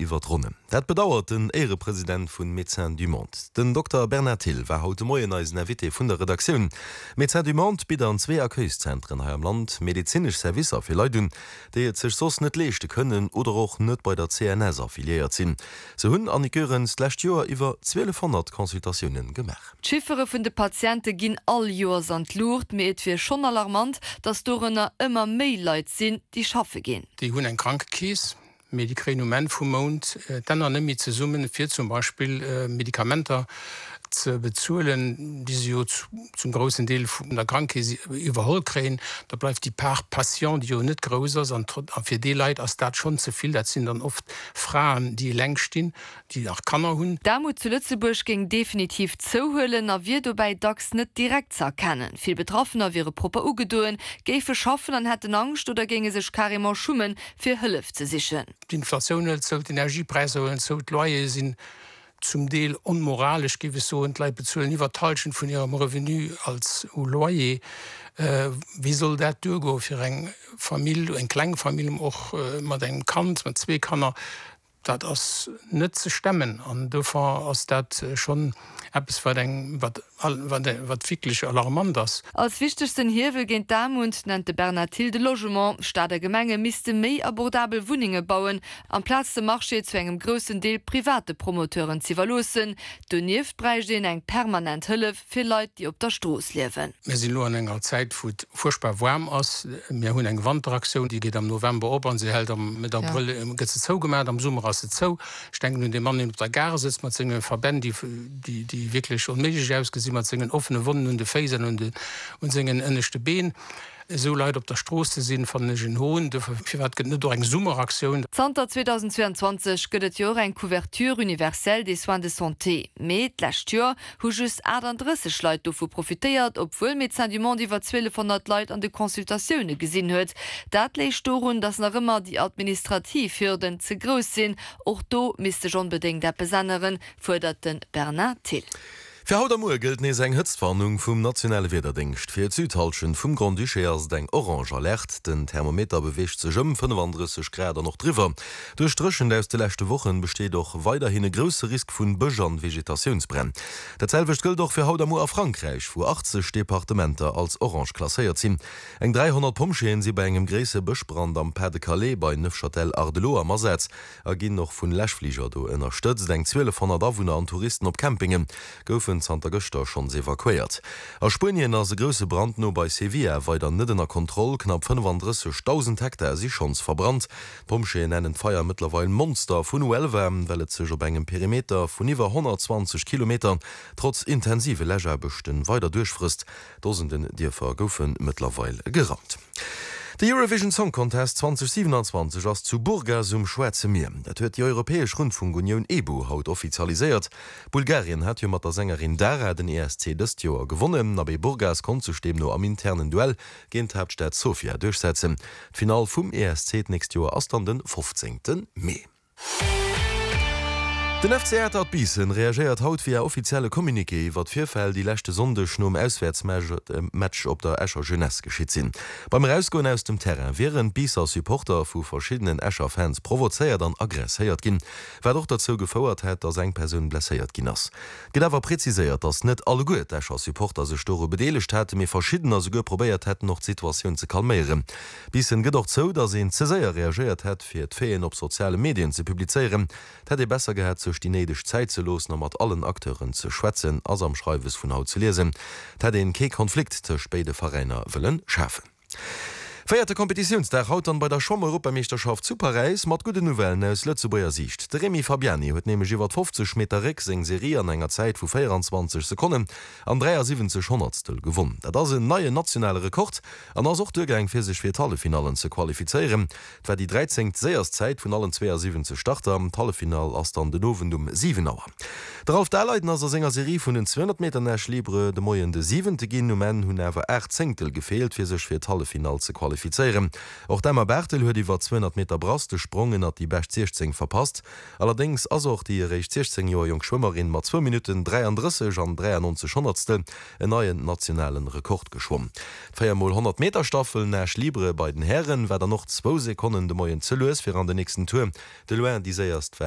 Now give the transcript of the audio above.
iwwer runnnen. Dat bedauert den Ehrepräsident vun Médecins du Monde. Den Dr. Bernard Hill war haut Moien als Navité vun der Redaktion. Médecins du Monde biet an 2 Akkuiszentren ha am Land medizinisch Servicer fir Leuten, déi et sech sos net leeschte kënnen oder och net bei der CNS affiliiert sinn. Se hunn an Iërenlächt Joer iwwer 1200 Konsultationen gemach. Schiffere vun de Patienten ginn all Joer sant Lourt, méi et fir schon alarmant, dats Dorënner ëmmer méi Leiit sinn, die schaffe gin. Die hunn en Krankkies, Medikament vum Mond, dann nëmi ze summen fir zum Beispiel Medikamenter zu bezuelen, die sie zum großen Deel von der Krankheit überholt kriegen. Da bleibt die paar Patienten, die nicht größer sind, für die Leute ist das schon zu viel. Das sind dann oft Frauen, die längst stehen, die auch Kanner haben. Damut zu Lützeburg ging definitiv zuhöhlen, aber wir dabei DAX nicht direkt zu erkennen. Viel Betroffener wäre proper ugedoen, gäfe schaffen und hätten Angst oder ginge sich karimo schummen für Hilfe zu sichern. Die Inflation, die Energiepreise, die Leute sind zum Deel unmoralisch gewe so und Leiit bezuelen iwwer Talschen vun ihrem Revenu als Loyer. Wie soll dat durchgo fir eng Familie, eng Kleinfamilie och mat eng Kant, mat 2 Kanner, dat ass net ze stemmen. An dofer ass dat schon wat wirklich alarmant ist. Als wichtigsten Hirwel gehen Damund nannte Bernard Hill de Logement, Staat der Gemenge misste méi abordabel Wohnungen bauen, am Platz de Marché zu engem größten Deel private Promoteuren zu verlosen. Donieft breich den eng permanent Hülle für Leute, die op der Stoß leben. Wir sind nur an enger Zeit, wo furchtbar warm ist. Wir haben eine Wanderaktion, die geht am November op, und sie hält mit der Brille zo gemacht, am Sommer ist es zo. Ich denke, nun, der Mann in der Gare sitzt, man singen Verbände, die wirklich unmöglich ausgesehen hat, singen offene Wunden und die Fäsen und singen innerste Beine. So Leute auf der Straße sind von den Hohen, dafür wird nicht durch eine Sommeraktion. Santa 2022 gibt es ja eine Couverture universelle des soins de santé. Mit letztes Jahr haben just 38 Leute davon profitiert, obwohl Médecins du Monde über 1200 Leute an den Konsultationen gesehen hat. Das liegt daran, dass noch immer die Administrativhürden zu groß sind. Auch da müsste schon bedingt der Besonderen, fordert Bernard Hill. Für haut am Uhr gilt ne eng Hëtzwarnung vum nationale Wetterdienst. Fir Südhalschen vum Grand Duché deng Orange alert, den Thermometer bewecht ze 35 Grad noch drüber. Durch Strschen aus de letzte Wochen besteht doch weiterhin e grosse Risk vun Bëger und Vegetationsbrenn. Derselwicht gilt doch für haut am Uhr a Frankreich, wo 80 Departementer als Orange klassiert sind. Eng 300 Pomscheen sie bei engem gräse Bëschbrand am Pas de Calais bei Neufchâtel Ardelot am Ersetz. Gin noch vun Lächflieger do ënnerstëtzt eng 1200 Awohner an Touristen op Campingen goufen Santa Göster schon evakuiert. Aus Spanien as se grösse Brand no bei Sevilla weiter netdenner Kontrolle knapp 35.000 Hektar sich schons verbrannt. Pomsche nennen Feier mittlerweile Monster vun Uelwem, wellt sech op engem Perimeter vun iwwer 120 Kilometern trotz intensive Lägerbechten weiter durchfrist. Dosenden Dirfer goufen mittlerweile gerammt. Der Eurovision Song Contest 2027 ass zu Burgas Schweze Meer. Dat huet die Europäesch Rundfunk Union EBU haut offizialisiert. Bulgarien hat mat der Sängerin Dara den ESC des Joer gewonnen, aber Burgas kon zustem no am internen Duell géint Hauptstadt Sofia durchsetzen. Final vum ESC nächst Joer ass dann den 15. Mai. Den FC hat Bissen reagiert haut wie offizielle Kommuniqué, wat Vierfäll die lächte Sondech no Auswärtsmatch op der Escher Jeunesse geschiet sinn. Beim Rausgoen aus dem Terrain wären Bisser Supporter vu verschiedenen Escher-Fans provozeiert an aggressiert ginn, wer doch dazu gefauert hat, dass eng Person blessiert gin ass. Gedawer präziséiert, dass net alle gut Escher Supporter se Store bedelecht hätte, mir verschiedener sogar probiert hätten noch Situation zu kalmieren. Bissen gedacht so, dass se ze sehr reagiert hat, fir d'Feen op soziale Medien zu publizeieren, hätte besser gehabt die nedisch Zeit zu losen, um mat allen Akteuren zu schwätzen, as am Schreiwes vun haut zu lesen, dat den Ke-Konflikt zwischen beide Vereiner willen schaffen. Feierte Kompetitionsdag haut dann bei der Schwmm-Europameisterschaft zu Paris mat gute Novellen aus Lützeburger Sicht. Der Remy Fabiani huet nämlich iwwer 50 Meter Reck seg Serie an enger Zeit vu 24 Sekunden an 73 Hundertstel gewonnen. Dat as een neue nationale Rekord an as auch Durchgang fir sich fir Tallefinalen zu qualifizieren. Dwer die 13. Seierszeit vun allen 72 Starter am Tallefinal ass dann den Nowen 7 Auer. Darauf derleiten as der Sänger Serie vun den 200 Meter Nash Libre de Moien de 7. gin hunn awer 8 Zehntel gefehlt fir sech fir Tallefinal zu qualifizieren. Auch Dämmer Bertel huet iwwer 200 Meter braste Sprongen hat die Best 16 verpasst. Allerdings as auch die recht 16 Joer Jung Schwimmerin mat 2 Minuten 33 an 93 Hundertstel en neuen nationalen Rekord geschwommen. 100 Meter Staffel Nash Libre bei den Herren wär noch 2 Sekunden de Moien Zellus fir an den nächsten Tour. De Loin die erst